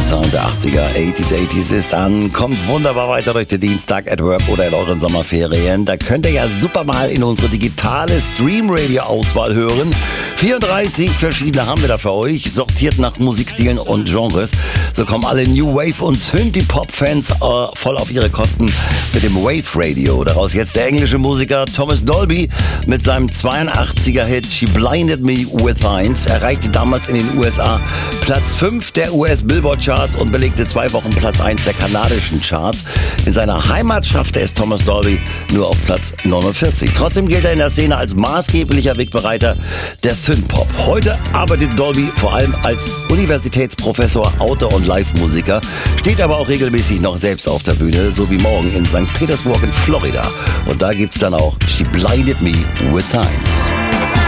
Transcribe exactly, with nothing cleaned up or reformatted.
Sound der achtziger, achtziger, achtziger ist an. Kommt wunderbar weiter durch den Dienstag at Work oder in euren Sommerferien. Da könnt ihr ja super mal in unsere digitale Stream-Radio-Auswahl hören. vierunddreißig verschiedene haben wir da für euch, sortiert nach Musikstilen und Genres. So kommen alle New Wave und Synthie-Pop-Fans äh, voll auf ihre Kosten mit dem Wave Radio. Daraus jetzt der englische Musiker Thomas Dolby mit seinem zweiundachtziger Hit She Blinded Me With Eyes. Erreichte damals in den U S A Platz fünf der U S Billboard Charts und belegte zwei Wochen Platz eins der kanadischen Charts. In seiner Heimat schaffte es Thomas Dolby nur auf Platz neunundvierzig. Trotzdem gilt er in der Szene als maßgeblicher Wegbereiter der Synthpop. Heute arbeitet Dolby vor allem als Universitätsprofessor, Autor und Live-Musiker, steht aber auch regelmäßig noch selbst auf der Bühne, so wie morgen in Sankt Petersburg in Florida. Und da gibt's dann auch She Blinded Me With Eyes.